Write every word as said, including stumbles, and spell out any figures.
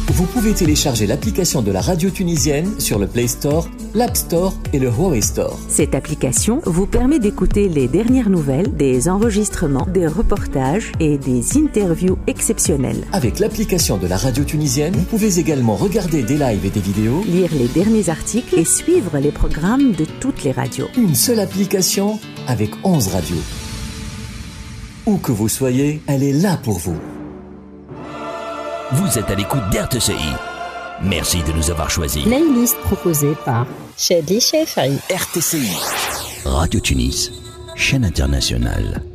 Vous pouvez télécharger l'application de la radio tunisienne sur le Play Store, l'App Store et le Huawei Store. Cette application vous permet d'écouter les dernières nouvelles, des enregistrements, des reportages et des interviews exceptionnelles. Avec l'application de la radio tunisienne, vous pouvez également regarder des lives et des vidéos, lire les derniers articles et suivre les programmes de toutes les radios. Une seule application avec onze radios. Où que vous soyez, elle est là pour vous. Vous êtes à l'écoute d'R T C I. Merci de nous avoir choisis. Playlist proposée par Chadli Chefari. R T C I. Radio Tunis, chaîne internationale.